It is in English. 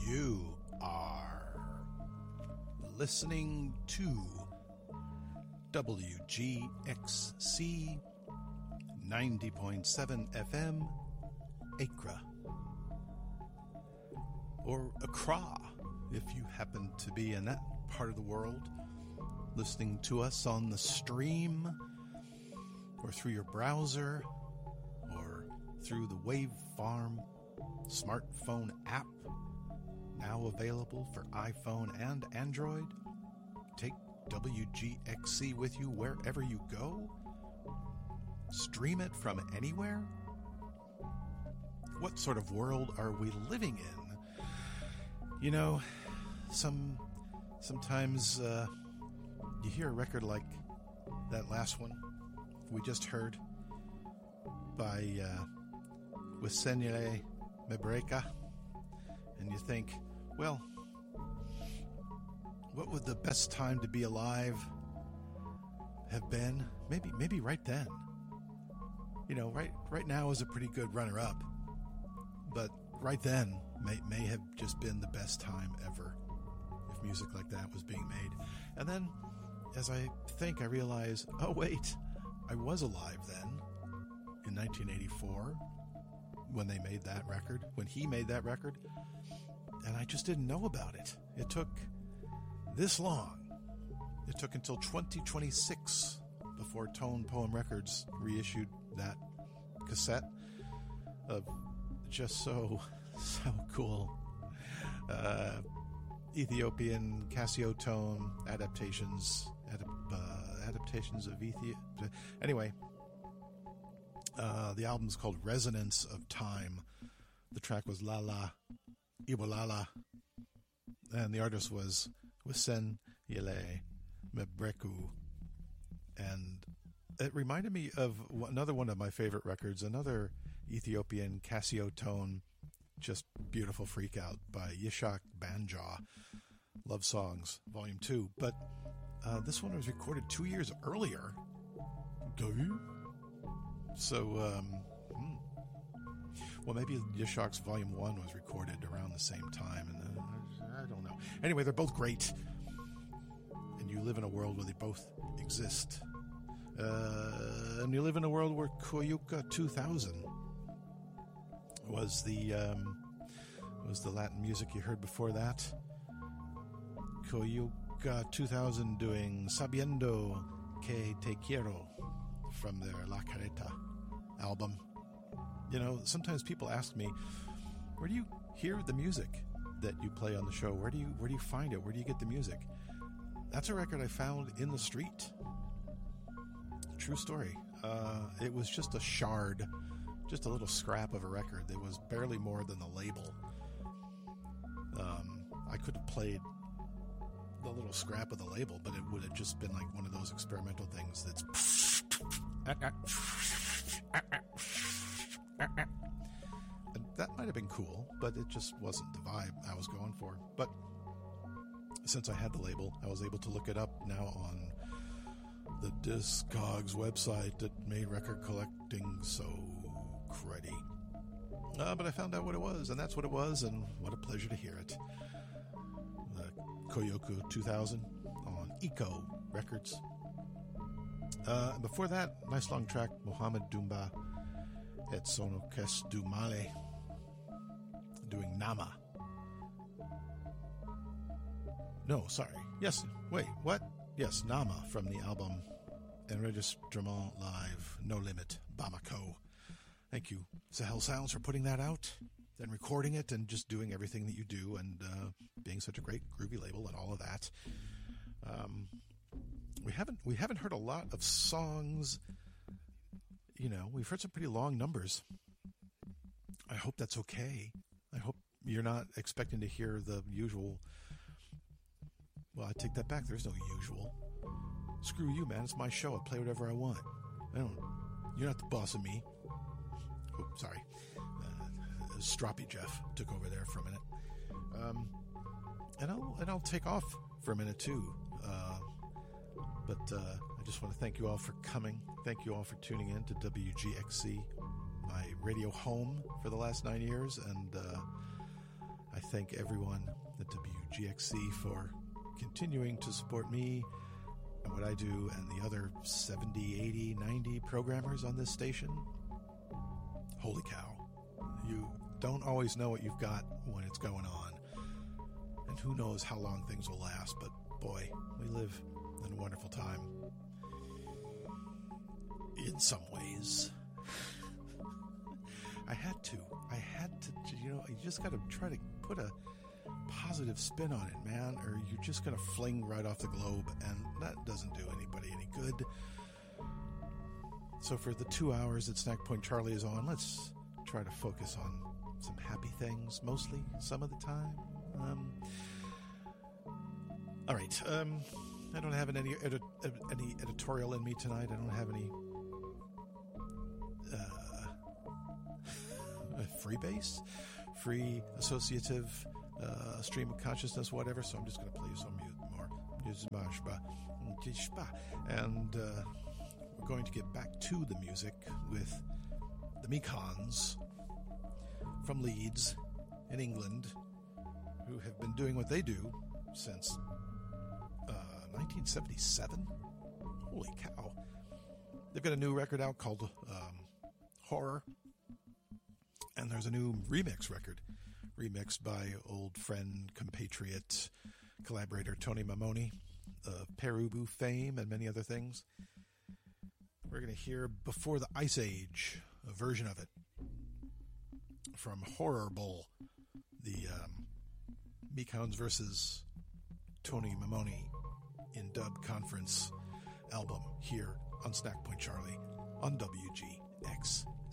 You are listening to WGXC 90.7 FM, Accra. Or Accra, if you happen to be in that part of the world, listening to us on the stream, or through your browser, or through the Wavefarm smartphone app, now available for iPhone and Android. Take WGXC with you wherever you go. Stream it from anywhere. What sort of world are we living in? You know, sometimes you hear a record like that last one we just heard by Wisenyele Mebreka, and you think, well, what would the best time to be alive have been? Maybe right then. You know, right now is a pretty good runner-up, but right then may have just been the best time ever if music like that was being made. And then, as I think, I realize, oh wait, I was alive then in 1984 when they made that record, when he made that record, and I just didn't know about it. It took this long. It took until 2026 before Tone Poem Records reissued that cassette of just so cool Ethiopian Casio tone adaptations of Ethiopia. Anyway, the album's called Resonance of Time. The track was Lala Ibolala, and the artist was Wisenyele Mebreku. And it reminded me of another one of my favorite records, another Ethiopian Casio tone, just beautiful freak out by Yishak Banja, Love Songs, Volume 2. But this one was recorded 2 years earlier. So, well, maybe Yishak's Volume 1 was recorded around the same time, and I don't know. Anyway, they're both great, and you live in a world where they both exist. And you live in a world where Koyuka 2000 was the Latin music you heard before that. Koyuka 2000 doing Sabiendo que te quiero from their La Careta album. You know, sometimes people ask me, where do you hear the music that you play on the show? Where do you find it? Where do you get the music? That's a record I found in the street. True story. It was just a shard, just a little scrap of a record. It was barely more than the label. I could have played the little scrap of the label, but it would have just been like one of those experimental things that's and that might have been cool, but it just wasn't the vibe I was going for. But since I had the label, I was able to look it up now on the Discogs website that made record collecting so cruddy. But I found out what it was, and that's what it was, and what a pleasure to hear it. Koyuka 2000 on Eco Records. Before that, nice long track, Mohamed Dumba et son orchestre du Mali doing Nama. No, sorry. Yes, wait, what? Yes, Nama from the album Enregistrement Live, No Limit, Bamako. Thank you, Sahel Sounds, for putting that out and recording it and just doing everything that you do and being such a great groovy label and all of that. We haven't heard a lot of songs. You know, we've heard some pretty long numbers. I hope that's okay. I hope you're not expecting to hear the usual. Well, I take that back. There's no usual. Screw you, man. It's my show. I play whatever I want. You're not the boss of me. Oh, sorry. Stroppy Jeff took over there for a minute. And I'll take off for a minute too. But I just want to thank you all for coming. Thank you all for tuning in to WGXC, my radio home for the last 9 years, and I thank everyone at WGXC for continuing to support me and what I do and the other 70, 80, 90 programmers on this station. Holy cow. You don't always know what you've got when it's going on. And who knows how long things will last, but boy, we live in a wonderful time. In some ways. I had to, you just got to try to put a positive spin on it, man, or you're just going to fling right off the globe, and that doesn't do anybody any good. So for the 2 hours that Snack Point Charlie is on, let's try to focus on some happy things, mostly, some of the time. All right, I don't have any editorial in me tonight. I don't have any freebase, free associative stream of consciousness, whatever. So I'm just going to play some more. And we're going to get back to the music with the Mekons from Leeds in England, who have been doing what they do since 1977. Holy cow. They've got a new record out called Horror, and there's a new remix record, remixed by old friend, compatriot, collaborator Tony Mamoni of Perubu fame and many other things. We're going to hear Before the Ice Age, a version of it from Horror Bowl, the Mekons versus Tony Mamoni in Dub Conference album here on Snack Point Charlie on WGXC.